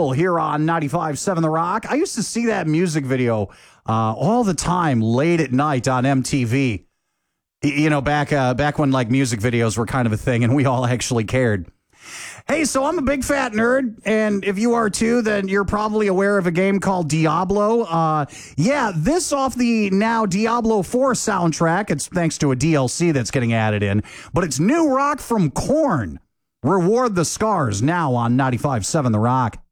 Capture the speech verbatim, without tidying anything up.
Girl here on ninety-five point seven The Rock. I used to see that music video uh, all the time late at night on M T V. You know, back uh, back when like music videos were kind of a thing and we all actually cared. Hey, so I'm a big fat nerd, and if you are too, then you're probably aware of a game called Diablo. Uh, yeah, this off the now Diablo four soundtrack. It's thanks to a D L C that's getting added in, but it's new rock from Korn. Reward the Scars now on ninety-five point seven The Rock.